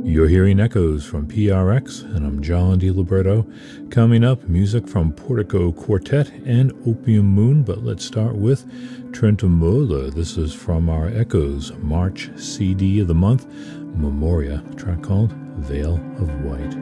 You're hearing Echoes from PRX, and I'm John DiLiberto. Coming up, music from Portico Quartet and Opium Moon, but let's start with Trentemøller. This is from our Echoes March CD of the month, Memoria, a track called Veil of White.